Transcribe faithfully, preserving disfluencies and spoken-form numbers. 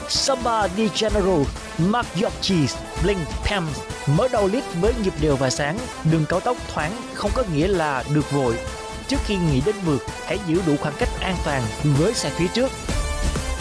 Samba di Janeiro, Mark Your Cheese, Blink Pam. Mở đầu clip với nhịp đều và sáng. Đường cao tốc thoáng không có nghĩa là được vội. Trước khi nghĩ đến vượt, hãy giữ đủ khoảng cách an toàn với xe phía trước.